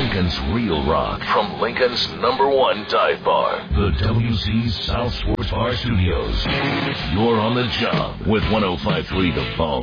Lincoln's real rock from Lincoln's #1 dive bar, the WC South Sports Bar Studios. You're on the job with 105.3 The Bone.